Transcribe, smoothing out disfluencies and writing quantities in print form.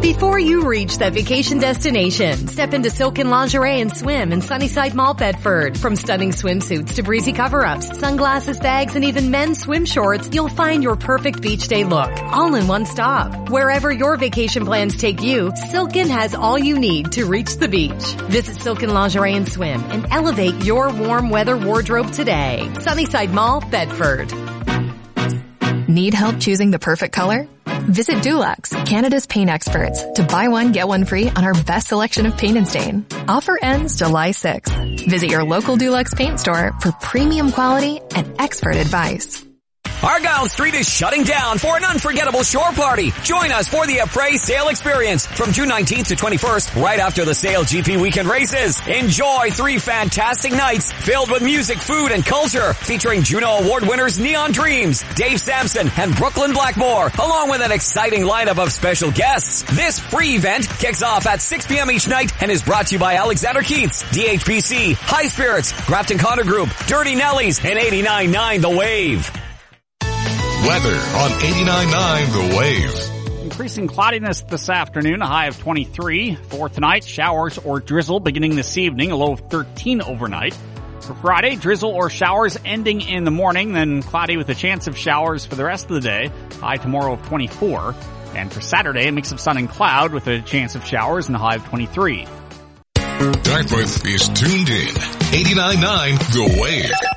Before you reach that vacation destination, step into Silken Lingerie and Swim in Sunnyside Mall, Bedford. From stunning swimsuits to breezy cover-ups, sunglasses, bags, and even men's swim shorts, you'll find your perfect beach day look, all in one stop. Wherever your vacation plans take you, Silken has all you need to reach the beach. Visit Silken Lingerie and Swim and elevate your warm weather wardrobe today. Sunnyside Mall, Bedford. Need help choosing the perfect color? Visit Dulux, Canada's paint experts, to buy one, get one free on our best selection of paint and stain. Offer ends July 6th. Visit your local Dulux paint store for premium quality and expert advice. Argyle Street is shutting down for an unforgettable shore party. Join us for the Appraise Sail Experience from June 19th to 21st, right after the Sail GP weekend races. Enjoy 3 fantastic nights filled with music, food, and culture, featuring Juno Award winners Neon Dreams, Dave Sampson, and Brooklyn Blackmore, along with an exciting lineup of special guests. This free event kicks off at 6 p.m. each night and is brought to you by Alexander Keith's, DHPC, High Spirits, Grafton Connor Group, Dirty Nellies, and 89.9 The Wave. Weather on 89.9 The Wave. Increasing cloudiness this afternoon, a high of 23. For tonight, showers or drizzle beginning this evening, a low of 13 overnight. For Friday, drizzle or showers ending in the morning, then cloudy with a chance of showers for the rest of the day, high tomorrow of 24. And for Saturday, a mix of sun and cloud with a chance of showers and a high of 23. Dartmouth is tuned in. 89.9 The Wave.